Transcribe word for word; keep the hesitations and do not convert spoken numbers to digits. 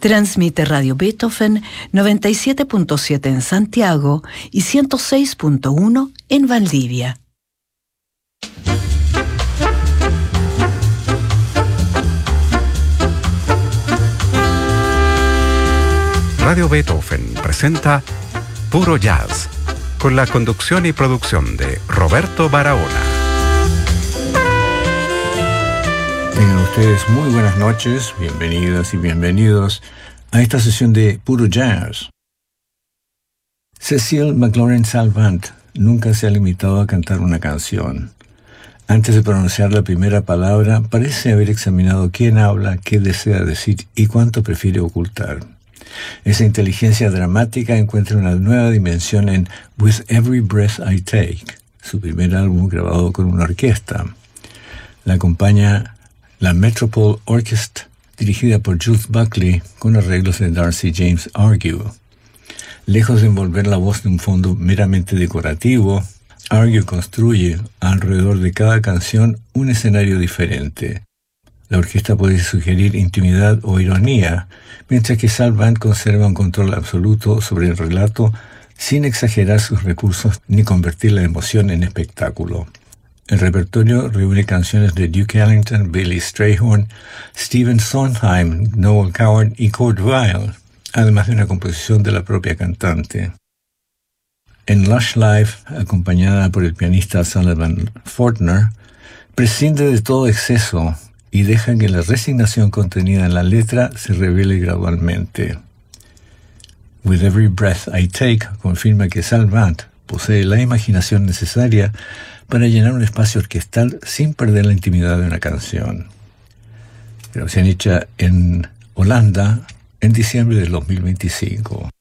Transmite Radio Beethoven noventa y siete punto siete en Santiago y ciento seis punto uno en Valdivia. Radio Beethoven presenta Puro Jazz, con la conducción y producción de Roberto Barahona. Tengan ustedes muy buenas noches, bienvenidas y bienvenidos a esta sesión de Puro Jazz. Cecil McLaurin Salvant nunca se ha limitado a cantar una canción. Antes de pronunciar la primera palabra, parece haber examinado quién habla, qué desea decir y cuánto prefiere ocultar. Esa inteligencia dramática encuentra una nueva dimensión en With Every Breath I Take, su primer álbum grabado con una orquesta. La acompaña la Metropole Orchestra, dirigida por Jules Buckley, con arreglos de Darcy James Argue. Lejos de envolver la voz de un fondo meramente decorativo, Argue construye alrededor de cada canción un escenario diferente. La orquesta puede sugerir intimidad o ironía, mientras que Salvant conserva un control absoluto sobre el relato sin exagerar sus recursos ni convertir la emoción en espectáculo. El repertorio reúne canciones de Duke Ellington, Billy Strayhorn, Stephen Sondheim, Noel Coward y Kurt Weill, además de una composición de la propia cantante. En Lush Life, acompañada por el pianista Sullivan Fortner, prescinde de todo exceso y deja que la resignación contenida en la letra se revele gradualmente. With Every Breath I Take confirma que Salvant posee la imaginación necesaria para llenar un espacio orquestal sin perder la intimidad de una canción. Grabación hecha en Holanda en diciembre del dos mil veinticinco.